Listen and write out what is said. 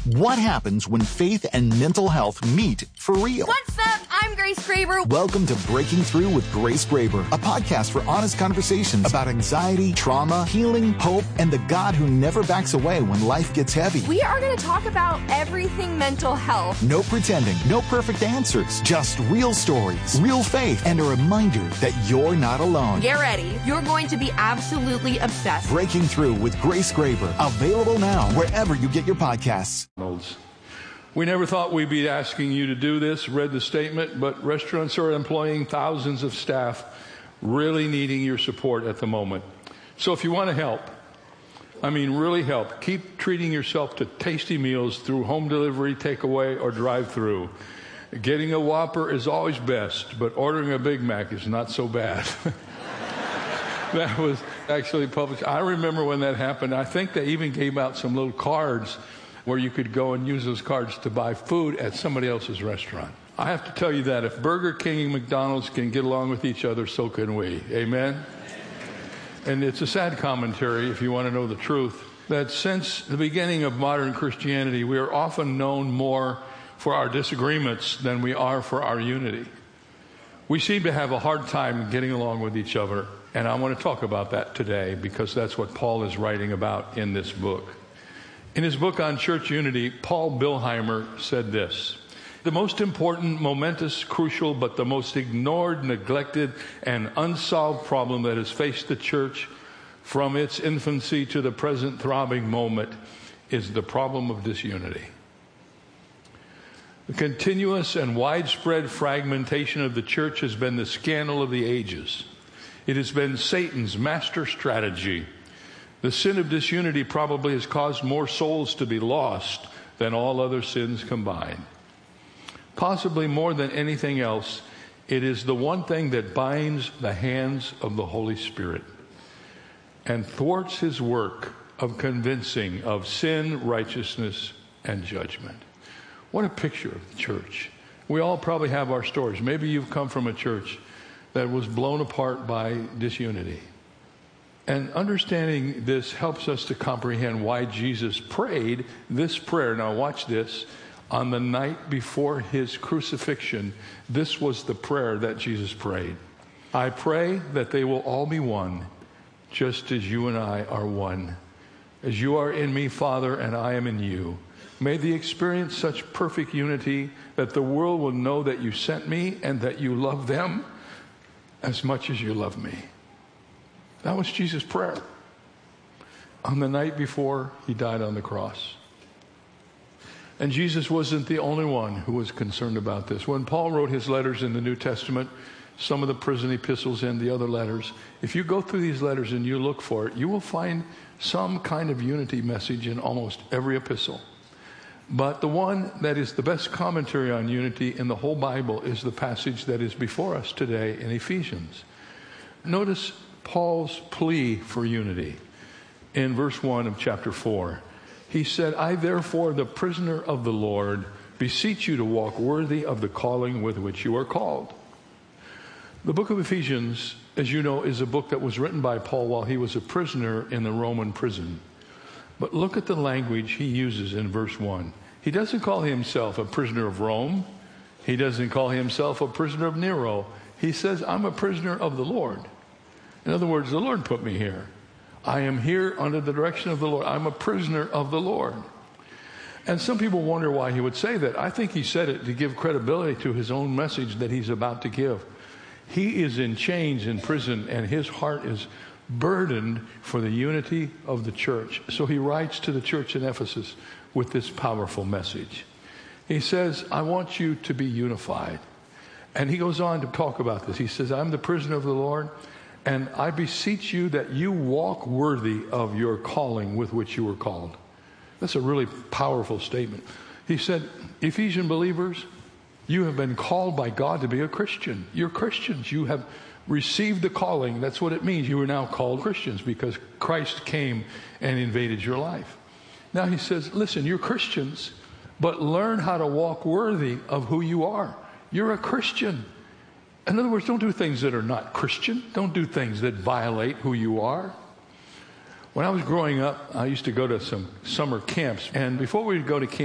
What happens when faith and mental health meet for real? What's up? I'm Grace Graber. Welcome to Breaking Through with Grace Graber, a podcast for honest conversations about anxiety, trauma, healing, hope, and the God who never backs away when life gets heavy. We are going to talk about everything mental health. No pretending, no perfect answers, just real stories, real faith, and a reminder that you're not alone. Get ready. You're going to be absolutely obsessed. Breaking Through with Grace Graber, available now wherever you get your podcasts. We never thought we'd be asking you to do this, read the statement, but restaurants are employing thousands of staff, really needing your support at the moment. So if you want to help, really help, keep treating yourself to tasty meals through home delivery, takeaway, or drive-through. Getting a Whopper is always best, but ordering a Big Mac is not so bad. That was actually published. I remember when that happened. I think they even gave out some little cards where you could go and use those cards to buy food at somebody else's restaurant. I have to tell you that if Burger King and McDonald's can get along with each other, so can we. Amen? And it's a sad commentary, if you want to know the truth, that since the beginning of modern Christianity, we are often known more for our disagreements than we are for our unity. We seem to have a hard time getting along with each other, and I want to talk about that today because that's what Paul is writing about in this book. In his book on church unity, Paul Billheimer said this: the most important, momentous, crucial, but the most ignored, neglected, and unsolved problem that has faced the church from its infancy to the present throbbing moment is the problem of disunity. The continuous and widespread fragmentation of the church has been the scandal of the ages. It has been Satan's master strategy. The sin of disunity probably has caused more souls to be lost than all other sins combined. Possibly more than anything else, it is the one thing that binds the hands of the Holy Spirit and thwarts his work of convincing of sin, righteousness, and judgment. What a picture of the church. We all probably have our stories. Maybe you've come from a church that was blown apart by disunity. And understanding this helps us to comprehend why Jesus prayed this prayer. Now watch this. On the night before his crucifixion, this was the prayer that Jesus prayed. I pray that they will all be one, just as you and I are one. As you are in me, Father, and I am in you. May they experience such perfect unity that the world will know that you sent me and that you love them as much as you love me. That was Jesus' prayer on the night before he died on the cross. And Jesus wasn't the only one who was concerned about this. When Paul wrote his letters in the New Testament, some of the prison epistles and the other letters, if you go through these letters and you look for it, you will find some kind of unity message in almost every epistle. But the one that is the best commentary on unity in the whole Bible is the passage that is before us today in Ephesians. Notice Paul's plea for unity in verse 1 of chapter 4. He said, I therefore, the prisoner of the Lord, beseech you to walk worthy of the calling with which you are called. The book of Ephesians, as you know, is a book that was written by Paul while he was a prisoner in the Roman prison. But look at the language he uses in verse 1. He doesn't call himself a prisoner of Rome. He doesn't call himself a prisoner of Nero. He says, I'm a prisoner of the Lord. In other words, the Lord put me here. I am here under the direction of the Lord. I'm a prisoner of the Lord. And some people wonder why he would say that. I think he said it to give credibility to his own message that he's about to give. He is in chains in prison, and his heart is burdened for the unity of the church. So he writes to the church in Ephesus with this powerful message. He says, I want you to be unified. And he goes on to talk about this. He says, I'm the prisoner of the Lord, and I beseech you that you walk worthy of your calling with which you were called. That's a really powerful statement. He said, Ephesian believers, you have been called by God to be a Christian. You're Christians. You have received the calling. That's what it means. You are now called Christians because Christ came and invaded your life. Now he says, listen, you're Christians, but learn how to walk worthy of who you are. You're a Christian. In other words, don't do things that are not Christian. Don't do things that violate who you are. When I was growing up, I used to go to some summer camps. And before we would go to camp,